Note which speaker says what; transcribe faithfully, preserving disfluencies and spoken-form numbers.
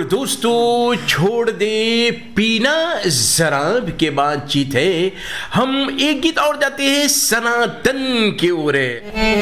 Speaker 1: और दोस्तों, छोड़ दे पीना शराब के बातचीत है, हम एक गीत और जाते हैं सनातन की ओर।